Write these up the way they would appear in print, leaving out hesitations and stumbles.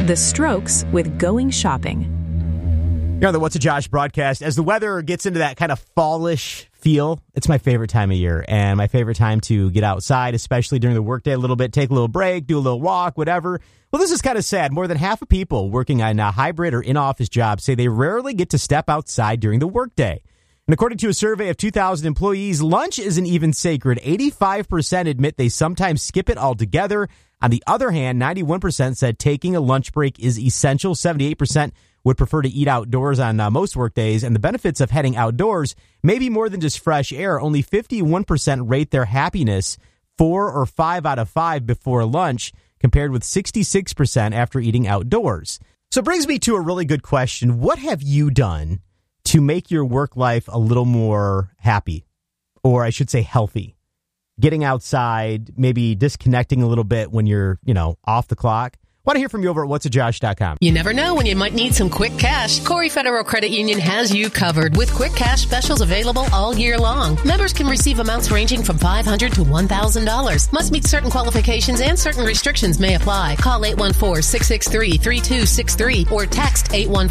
The Strokes with Going Shopping. You're on the What's a Josh broadcast. As the weather gets into that kind of fallish feel, it's my favorite time of year and my favorite time to get outside, especially during the workday a little bit, take a little break, do a little walk, whatever. Well, this is kind of sad. More than half of people working on hybrid or in-office jobs say they rarely get to step outside during the workday. And according to a survey of 2,000 employees, lunch isn't even sacred. 85% admit they sometimes skip it altogether. On the other hand, 91% said taking a lunch break is essential. 78% would prefer to eat outdoors on most work days. And the benefits of heading outdoors may be more than just fresh air. Only 51% rate their happiness 4 or 5 out of 5 before lunch, compared with 66% after eating outdoors. So it brings me to a really good question. What have you done to make your work life a little more happy, or I should say healthy? Getting outside, maybe disconnecting a little bit when you're, off the clock. Want to hear from you over at whatsajosh.com. You never know when you might need some quick cash. Corey Federal Credit Union has you covered with quick cash specials available all year long. Members can receive amounts ranging from $500 to $1,000. Must meet certain qualifications and certain restrictions may apply. Call 814-663-3263 or text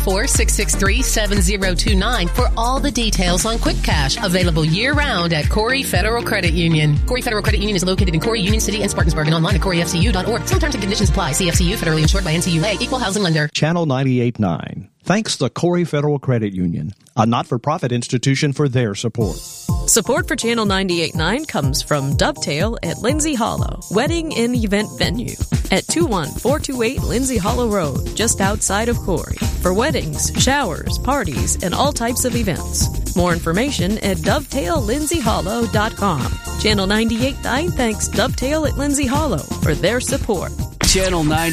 814-663-7029 for all the details on quick cash. Available year-round at Corey Federal Credit Union. Corey Federal Credit Union is located in Corey, Union City, and Spartansburg, and online at CoreyFCU.org. Some terms and conditions apply. CFCU, federally insured by NCUA, equal housing lender. Channel 98.9. Thanks to Corey Federal Credit Union, a not-for-profit institution, for their support. Support for Channel 98.9 comes from Dovetail at Lindsay Hollow, wedding and event venue at 21428 Lindsay Hollow Road, just outside of Corey, for weddings, showers, parties, and all types of events. More information at dovetaillindsayhollow.com. Channel 98.9 thanks Dovetail at Lindsay Hollow for their support. Channel 9.